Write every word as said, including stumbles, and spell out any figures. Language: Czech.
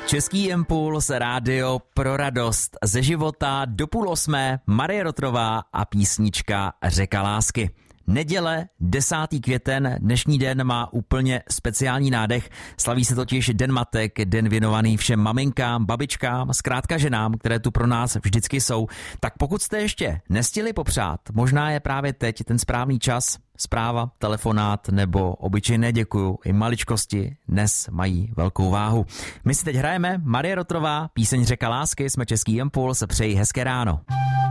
Český impuls, rádio pro radost ze života do půl osmé, Marie Rotrová a písnička Řeka lásky. Neděle, desátý květen, dnešní den má úplně speciální nádech. Slaví se totiž Den matek, den věnovaný všem maminkám, babičkám, zkrátka ženám, které tu pro nás vždycky jsou. Tak pokud jste ještě nestihli popřát, možná je právě teď ten správný čas. Zpráva, telefonát nebo obyčejné děkuju i maličkosti dnes mají velkou váhu. My si teď hrajeme Marie Rotrová, píseň Řeka lásky, jsme Český impuls, přeji hezké ráno.